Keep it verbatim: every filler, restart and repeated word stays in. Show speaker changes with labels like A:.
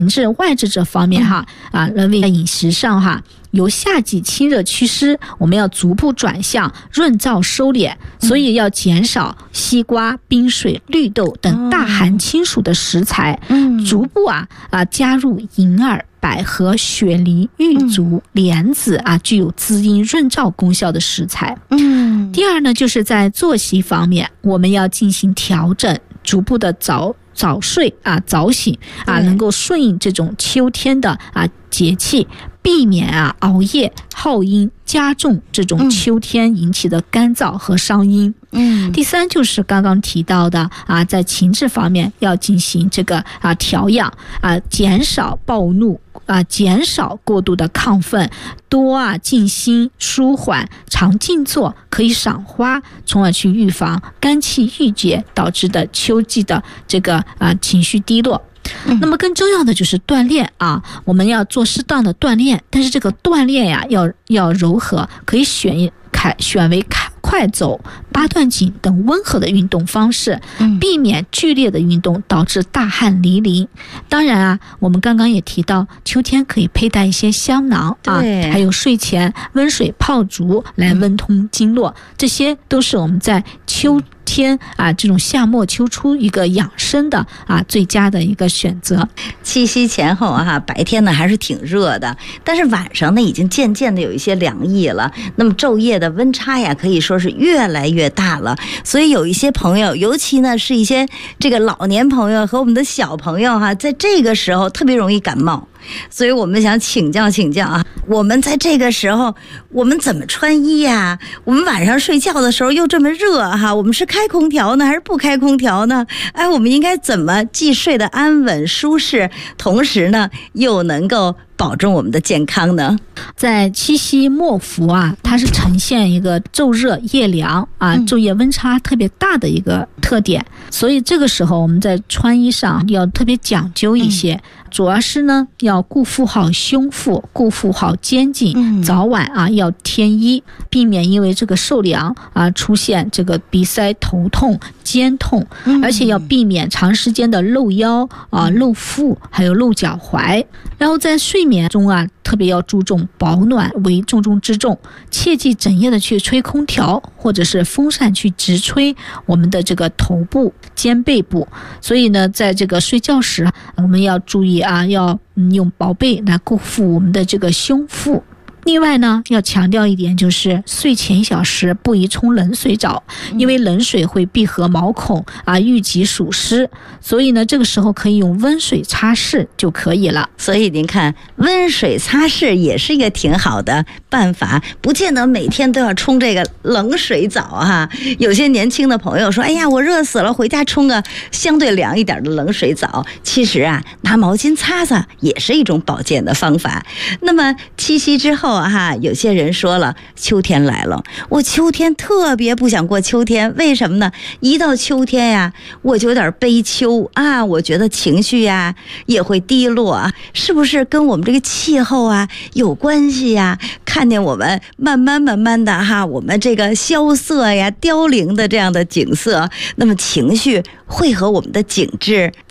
A: 质外质这方面哈啊，认为在饮食上哈，由夏季清热祛湿，我们要逐步转向润燥收敛，所以要减少西瓜、冰水、绿豆等大寒清暑的食材，嗯，逐步啊啊加入银耳、百合、雪梨、玉竹、莲子啊，具有滋阴润燥功效的食材。嗯，第二呢，就是在作息方面，我们要进行调整，逐步的早早睡啊，早醒啊，能够顺应这种秋天的啊节气，避免啊熬夜耗阴，加重这种秋天引起的干燥和伤阴。嗯，第三就是刚刚提到的啊，在情志方面要进行这个啊调养啊，减少暴怒啊，减少过度的亢奋，多啊静心舒缓，常静坐，可以赏花，从而去预防肝气郁结导致的秋季的这个啊情绪低落。那么更重要的就是锻炼啊，我们要做适当的锻炼，但是这个锻炼呀要要柔和，可以选开选为开快走、八段锦等温和的运动方式，避免剧烈的运动导致大汗淋漓。当然啊，我们刚刚也提到，秋天可以佩戴一些香囊啊，还有睡前温水泡足来温通经络，这些都是我们在秋天啊这种夏末秋初一个养生的啊最佳的一个选择。
B: 七夕前后啊，白天呢还是挺热的，但是晚上呢已经渐渐的有一些凉意了。那么昼夜的温差呀，可以说是越来越大了。所以有一些朋友，尤其呢是一些这个老年朋友和我们的小朋友哈，在这个时候特别容易感冒。所以我们想请教请教啊，我们在这个时候我们怎么穿衣呀？我们晚上睡觉的时候又这么热哈，我们是开空调呢还是不开空调呢？哎，我们应该怎么既睡得安稳舒适，同时呢又能够保证我们的健康呢？
A: 在七夕末伏啊，它是呈现一个昼热夜凉啊，昼夜温差特别大的一个特点，所以这个时候我们在穿衣上要特别讲究一些，嗯、主要是呢要顾护好胸腹，顾护好肩颈，嗯、早晚啊要添衣，避免因为这个受凉啊出现这个鼻塞、头痛、肩痛，嗯、而且要避免长时间的露腰啊、露腹，还有露脚踝。然后在睡眠中啊，特别要注重保暖为重中之重，切忌整夜的去吹空调或者是风扇去直吹我们的这个头部、肩背部。所以呢，在这个睡觉时，我们要注意啊，要用薄被来固护我们的这个胸腹。另外呢，要强调一点，就是睡前一小时不宜冲冷水澡，因为冷水会闭合毛孔啊，淤积暑湿，所以呢，这个时候可以用温水擦拭就可以了。
B: 所以您看，温水擦拭也是一个挺好的办法，不见得每天都要冲这个冷水澡哈。有些年轻的朋友说，哎呀，我热死了，回家冲个相对凉一点的冷水澡。其实啊，拿毛巾擦擦也是一种保健的方法。那么七夕之后哈，有些人说了，秋天来了，我秋天特别不想过秋天，为什么呢？一到秋天呀，我就有点悲秋啊，我觉得情绪呀也会低落啊，是不是跟我们这个气候啊有关系呀？看见我们慢慢慢慢的哈，我们这个萧瑟呀、凋零的这样的景色，那么情绪会和我们的景致